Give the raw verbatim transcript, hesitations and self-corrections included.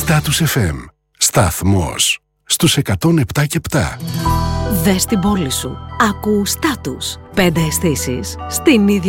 Status εφ εμ. Σταθμός στους εκατόν επτά και επτά. Δες την πόλη σου. Ακού Status. Πέντε αισθήσεις στην ίδια